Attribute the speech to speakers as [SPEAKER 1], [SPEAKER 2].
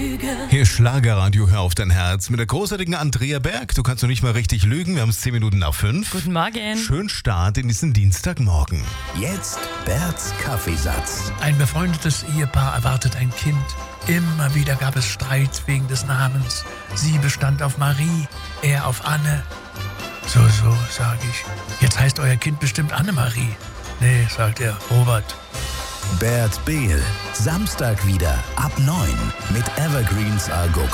[SPEAKER 1] Lüge.
[SPEAKER 2] Hier Schlagerradio, hör auf dein Herz mit der großartigen Andrea Berg. Du kannst doch nicht mal richtig lügen, wir haben es 10 Minuten nach 5.
[SPEAKER 3] Guten Morgen.
[SPEAKER 2] Schönen Start in diesen Dienstagmorgen.
[SPEAKER 4] Jetzt Berts Kaffeesatz.
[SPEAKER 5] Ein befreundetes Ehepaar erwartet ein Kind. Immer wieder gab es Streit wegen des Namens. Sie bestand auf Marie, er auf Anne. So, sage ich. Jetzt heißt euer Kind bestimmt Annemarie. Nee, sagt er, Robert.
[SPEAKER 4] Bert Behl. Samstag wieder ab 9 mit Evergreens Argo.